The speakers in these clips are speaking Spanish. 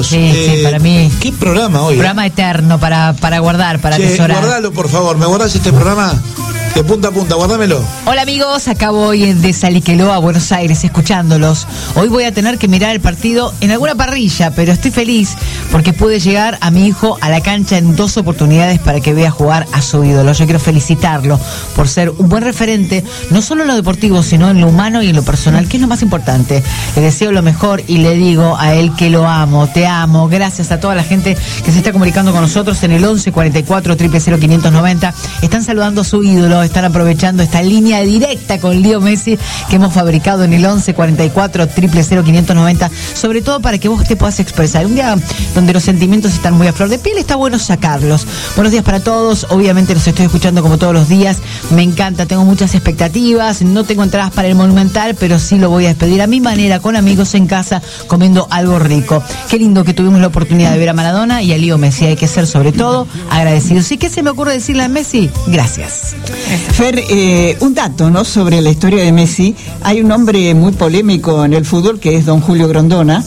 Sí, para mí. ¿Qué programa hoy? Programa eterno para guardar, para atesorar. Guardalo, por favor. ¿Me guardás este programa? De punta a punta, guárdamelo. Hola amigos, acabo hoy de Saliqueló a Buenos Aires escuchándolos. Hoy voy a tener que mirar el partido en alguna parrilla, pero estoy feliz porque pude llegar a mi hijo a la cancha en 2 oportunidades para que vea jugar a su ídolo. Yo quiero felicitarlo por ser un buen referente, no solo en lo deportivo, sino en lo humano y en lo personal, que es lo más importante. Le deseo lo mejor y le digo a él que lo amo, te amo. Gracias a toda la gente que se está comunicando con nosotros en el 11 44 000 590. Están saludando a su ídolo. Están aprovechando esta línea directa con Leo Messi que hemos fabricado en el 11 44 000 590, sobre todo para que vos te puedas expresar. Un día donde los sentimientos están muy a flor de piel, está bueno sacarlos. Buenos días para todos, obviamente los estoy escuchando como todos los días, me encanta, tengo muchas expectativas, no tengo entradas para el Monumental, pero sí lo voy a despedir a mi manera, con amigos en casa, comiendo algo rico. Qué lindo que tuvimos la oportunidad de ver a Maradona y a Leo Messi, hay que ser sobre todo agradecidos. ¿Y qué se me ocurre decirle a Messi? Gracias. Fer, un dato, ¿no?, sobre la historia de Messi. Hay un hombre muy polémico en el fútbol que es don Julio Grondona,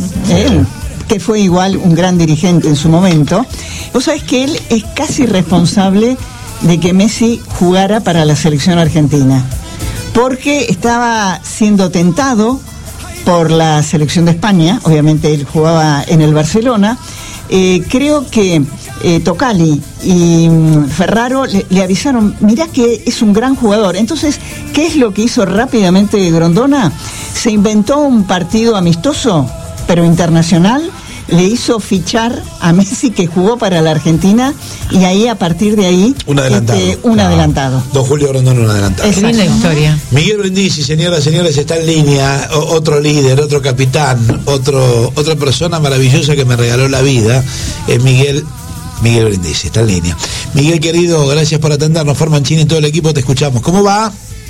que fue igual un gran dirigente en su momento. Vos sabés que él es casi responsable de que Messi jugara para la selección argentina, porque estaba siendo tentado por la selección de España. Obviamente él jugaba en el Barcelona. Creo que Tocali y Ferraro le avisaron, mirá que es un gran jugador. Entonces, ¿qué es lo que hizo rápidamente Grondona? Se inventó un partido amistoso, pero internacional, le hizo fichar a Messi, que jugó para la Argentina, y ahí, a partir de ahí, un adelantado. Don Julio Grondona, un adelantado. Es linda historia. Miguel Brindisi, señoras y señores, está en línea, otro líder, otro capitán, otra persona maravillosa que me regaló la vida, es Miguel Brindisi, está en línea. Miguel, querido, gracias por atendernos. Formanchini y todo el equipo, te escuchamos. ¿Cómo va?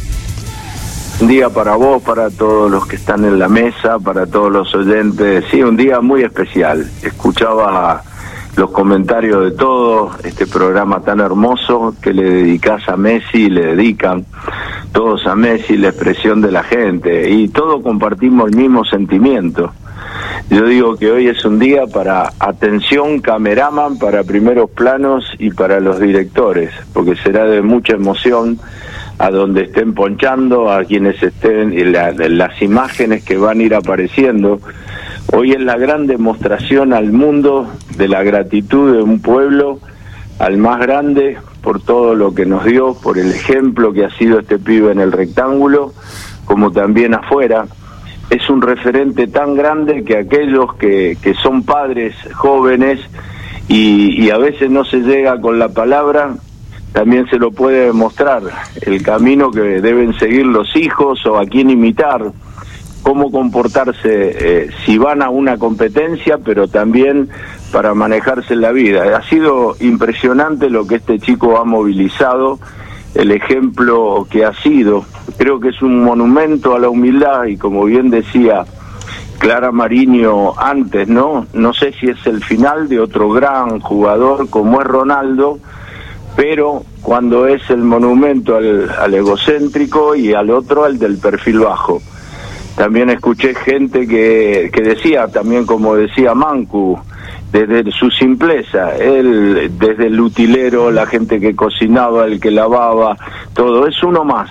Un día para vos, para todos los que están en la mesa, para todos los oyentes. Sí, un día muy especial. Escuchaba los comentarios de todos, este programa tan hermoso que le dedicás a Messi, le dedican todos a Messi, la expresión de la gente, y todos compartimos el mismo sentimiento. Yo digo que hoy es un día para atención, cameraman, para primeros planos y para los directores, porque será de mucha emoción a donde estén ponchando, a quienes estén, las imágenes que van a ir apareciendo. Hoy es la gran demostración al mundo de la gratitud de un pueblo al más grande por todo lo que nos dio, por el ejemplo que ha sido este pibe en el rectángulo, como también afuera. Es un referente tan grande que aquellos que son padres jóvenes y a veces no se llega con la palabra, también se lo puede demostrar el camino que deben seguir los hijos o a quién imitar, cómo comportarse si van a una competencia, pero también para manejarse en la vida. Ha sido impresionante lo que este chico ha movilizado, el ejemplo que ha sido. Creo que es un monumento a la humildad y, como bien decía Clara Mariño antes, no sé si es el final de otro gran jugador como es Ronaldo, pero cuando es el monumento al egocéntrico y al otro al del perfil bajo. También escuché gente que decía, también como decía Mancu, desde su simpleza, él, desde el utilero, la gente que cocinaba, el que lavaba, todo, es uno más,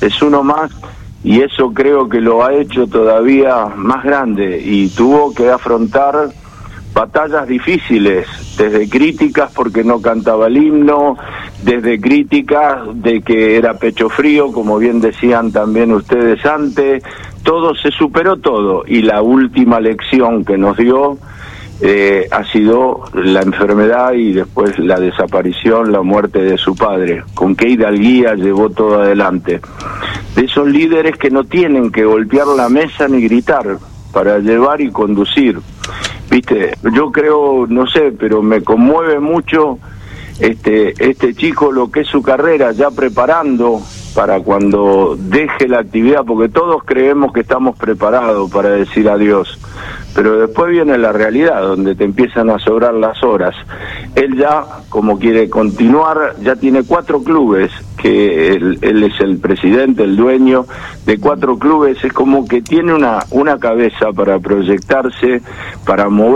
y eso creo que lo ha hecho todavía más grande, y tuvo que afrontar batallas difíciles, desde críticas porque no cantaba el himno, desde críticas de que era pecho frío, como bien decían también ustedes antes. Todo se superó todo, y la última lección que nos dio ha sido la enfermedad y después la desaparición, la muerte de su padre. Con qué hidalguía llevó todo adelante. De esos líderes que no tienen que golpear la mesa ni gritar para llevar y conducir. Viste, yo creo, no sé, pero me conmueve mucho este chico, lo que es su carrera, ya preparando para cuando deje la actividad, porque todos creemos que estamos preparados para decir adiós, pero después viene la realidad, donde te empiezan a sobrar las horas. Él ya, como quiere continuar, ya tiene 4 clubes, que él es el presidente, el dueño de 4 clubes, es como que tiene una cabeza para proyectarse, para mover